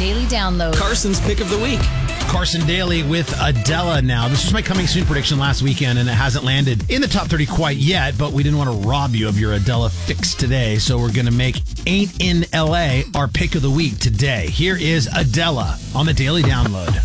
Daily Download. Carson's pick of the week. Carson Daly with Adele now. This was my coming soon prediction last weekend, and it hasn't landed in the top 30 quite yet, but we didn't want to rob you of your Adele fix today, so we're going to make Ain't in L.A. our pick of the week today. Here is Adele on the Daily Download.